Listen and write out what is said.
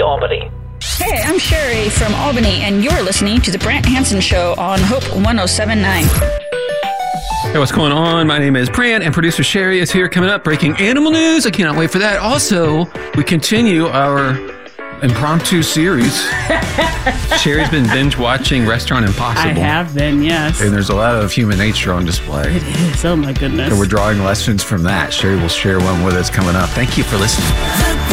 Albany. Hey, I'm Sherry from Albany, and you're listening to The Brant Hansen Show on Hope 107.9. Hey, what's going on? My name is Brant, and producer Sherry is here. Coming up, breaking animal news. I cannot wait for that. Also, we continue our impromptu series. Sherry's been binge watching Restaurant Impossible. I have been, yes. And there's a lot of human nature on display. It is. Oh, my goodness. And we're drawing lessons from that. Sherry will share one with us coming up. Thank you for listening.